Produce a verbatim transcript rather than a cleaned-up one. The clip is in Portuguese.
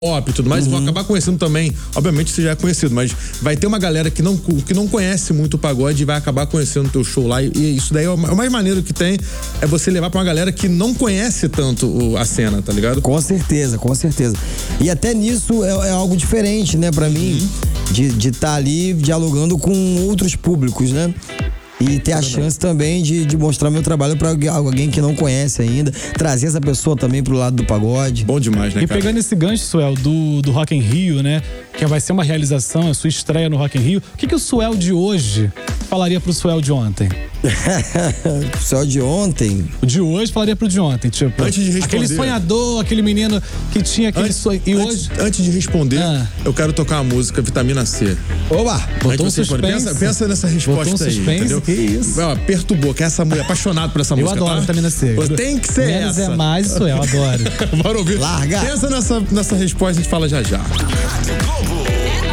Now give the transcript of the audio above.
pop e tudo mais, uhum. vão acabar conhecendo também, obviamente você já é conhecido, mas vai ter uma galera que não, que não conhece muito o pagode e vai acabar conhecendo o teu show lá, e, e isso daí é o mais maneiro que tem, é você levar pra uma galera que não conhece tanto o, a cena, tá ligado? Com certeza, com certeza. E até nisso é, é algo diferente, né, pra mim, uhum. de estar tá ali dialogando com outros públicos, né? E ter a chance também de, de mostrar meu trabalho pra alguém que não conhece ainda. Trazer essa pessoa também pro lado do pagode. Bom demais, né, e cara? E pegando esse gancho, Suel, do, do Rock in Rio, né? Que vai ser uma realização, a sua estreia no Rock in Rio. O que, que o Suel de hoje falaria pro Suel de ontem? O Suel de ontem? O de hoje falaria pro de ontem, tipo... Antes de responder... Aquele sonhador, aquele menino que tinha aquele antes, sonho... E antes, hoje... Antes de responder, ah. eu quero tocar a música Vitamina C. Oba! Botou um suspense. Pensa, pensa nessa resposta Botou um aí, suspense, entendeu? Que isso? Ó, perturbou, que é essa mulher, apaixonado por essa música, Eu adoro tá? Vitamina C. Você tem que ser Menos essa. é mais, isso eu adoro. Bora ouvir. Larga. Pensa nessa, nessa resposta, a gente fala já já.